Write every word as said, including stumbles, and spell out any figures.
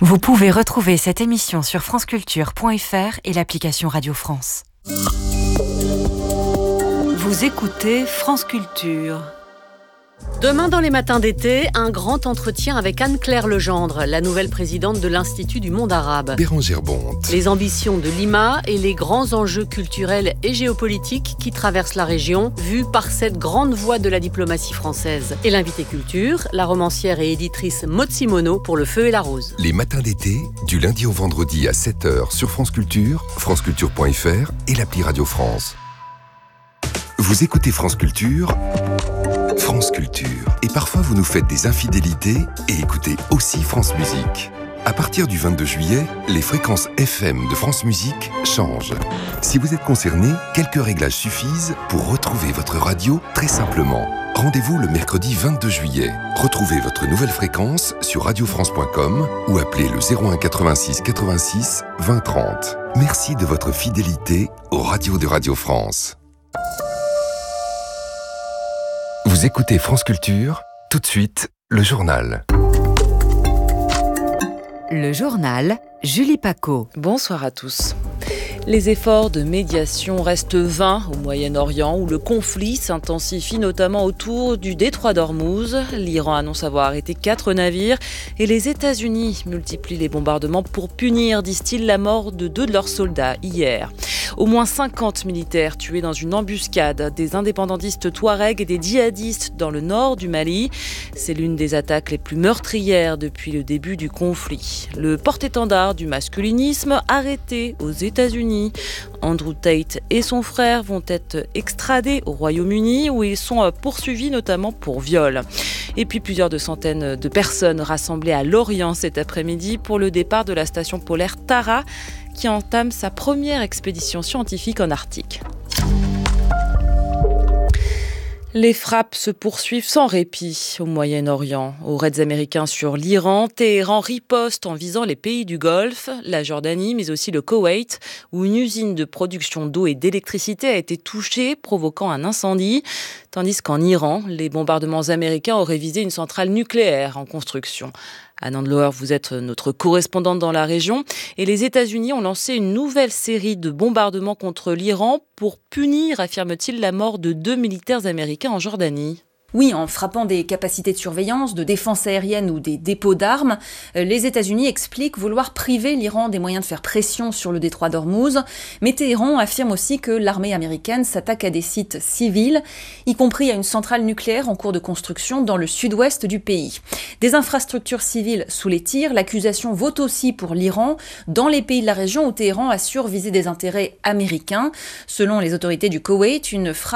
Vous pouvez retrouver cette émission sur franceculture point f r et l'application Radio France. Vous écoutez France Culture. Demain dans les matins d'été, un grand entretien avec Anne-Claire Legendre, la nouvelle présidente de l'Institut du monde arabe. Bérengère Bonte. Les ambitions de Lima et les grands enjeux culturels et géopolitiques qui traversent la région, vus par cette grande voix de la diplomatie française. Et l'invité culture, la romancière et éditrice Maud Simoneau pour Le Feu et la Rose. Les matins d'été, du lundi au vendredi à sept heures sur France Culture, franceculture point f r et l'appli Radio France. Vous écoutez France Culture, France Culture. Et parfois vous nous faites des infidélités et écoutez aussi France Musique. À partir du vingt-deux juillet, les fréquences F M de France Musique changent. Si vous êtes concerné, quelques réglages suffisent pour retrouver votre radio très simplement. Rendez-vous le mercredi vingt-deux juillet. Retrouvez votre nouvelle fréquence sur radio france point com ou appelez le zéro un quatre-vingt-six quatre-vingt-six vingt trente. Merci de votre fidélité aux radios de Radio France. Vous écoutez France Culture, tout de suite, le journal. Le journal, Julie Paco. Bonsoir à tous. Les efforts de médiation restent vains au Moyen-Orient où le conflit s'intensifie notamment autour du détroit d'Ormuz. L'Iran annonce avoir arrêté quatre navires et les États-Unis multiplient les bombardements pour punir, disent-ils, la mort de deux de leurs soldats hier. Au moins cinquante militaires tués dans une embuscade des indépendantistes touaregs et des djihadistes dans le nord du Mali. C'est l'une des attaques les plus meurtrières depuis le début du conflit. Le porte-étendard du masculinisme arrêté aux États-Unis. Andrew Tate et son frère vont être extradés au Royaume-Uni où ils sont poursuivis notamment pour viol. Et puis plusieurs de centaines de personnes rassemblées à Lorient cet après-midi pour le départ de la station polaire Tara qui entame sa première expédition scientifique en Arctique. Les frappes se poursuivent sans répit au Moyen-Orient. Aux raids américains sur l'Iran, Téhéran riposte en visant les pays du Golfe, la Jordanie, mais aussi le Koweït, où une usine de production d'eau et d'électricité a été touchée, provoquant un incendie. Tandis qu'en Iran, les bombardements américains auraient visé une centrale nucléaire en construction. Anne Andloer, vous êtes notre correspondante dans la région. Et les États-Unis ont lancé une nouvelle série de bombardements contre l'Iran pour punir, affirme-t-il, la mort de deux militaires américains en Jordanie. Oui, en frappant des capacités de surveillance, de défense aérienne ou des dépôts d'armes, les États-Unis expliquent vouloir priver l'Iran des moyens de faire pression sur le détroit d'Ormuz. Mais Téhéran affirme aussi que l'armée américaine s'attaque à des sites civils, y compris à une centrale nucléaire en cours de construction dans le sud-ouest du pays. Des infrastructures civiles sous les tirs, l'accusation vaut aussi pour l'Iran, dans les pays de la région où Téhéran assure viser des intérêts américains. Selon les autorités du Koweït, une frappe